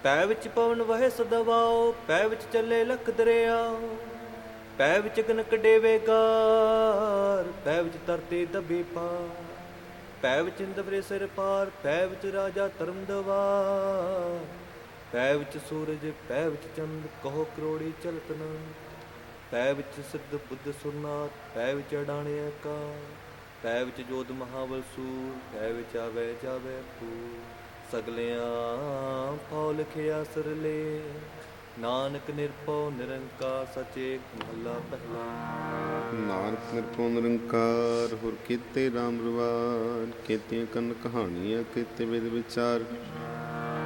ਪੈ ਵਿੱਚ ਪਵਨ ਵਹੇ ਸਦਵਾਓ, ਪੈ ਵਿੱਚ ਚੱਲੇ ਲਖ ਦਰਿਆ, ਪੈ ਵਿੱਚ ਗਨਕ ਡੇਵੇ ਗਾਰ, ਪੈ ਵਿੱਚ ਧਰਤੀ ਦਬੀ ਪਾਰ, ਪੈ ਵਿੱਚ ਇੰਦਵਰੇ ਸਿਰ ਪਾਰ, ਪੈ ਵਿੱਚ ਰਾਜਾ ਧਰਮ ਦਵਾਰ, ਪੈ ਵਿੱਚ ਸੂਰਜ, ਪੈ ਵਿੱਚ ਚੰਦ, ਕਹੋ ਕਰੋੜੀ ਚਲਤ ਨਾ, ਪੈ ਵਿੱਚ ਸਿੱਧ ਬੁੱਧ ਸੁਰਨਾਥ, ਪੈ ਵਿੱਚ ਅਡਾਣੇ ਆਕਾਰ, ਪੈ ਵਿੱਚ ਜੋਧ ਮਹਾਬਲ ਸੂਰ, ਪੈ ਵਿੱਚ ਆਵੇ ਜਾਵੇ ਪੂਰ, ਸਗਲਿਆਂ ਭਉ ਲਿਖਿਆ ਸਰਲੇ, ਨਾਨਕ ਨਿਰਭਉ ਨਿਰੰਕਾਰ ਸਚ ਏਕ ਮਹੱਲਾ ਪਹਿਲਾ। ਨਾਨਕ ਨਿਰਭਉ ਨਿਰੰਕਾਰ ਹੁਰ ਕੀਤੇ ਰਾਮ ਰਵਾਰ, ਕੀਤੀਆਂ ਕੰਨ ਕਹਾਣੀਆਂ ਕੀਤੇ ਵਿਦ ਵਿਚਾਰ,